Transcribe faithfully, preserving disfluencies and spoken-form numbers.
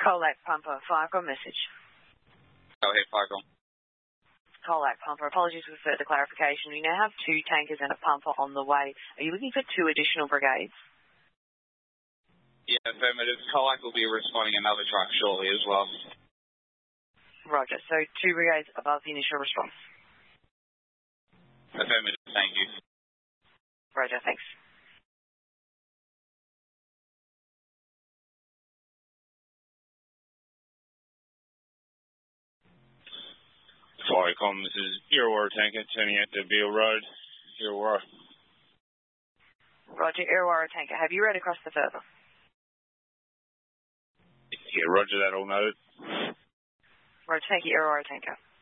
Colac Pumper, Firecon message. Go ahead, Firecon. Colac Pumper, apologies for further clarification. We now have two tankers and a pumper on the way. Are you looking for two additional brigades? Yeah, affirmative. Colac will be responding another truck shortly as well. Roger. So two brigades above the initial response. Affirmative. Thank you. Roger. Thanks. Firecon, this is Illawarra tanker turning out to Beale Road, Illawarra. Roger. Illawarra tanker. Have you read across the further? Yeah, roger that, all noted. Roger. Thank you. Illawarra tanker.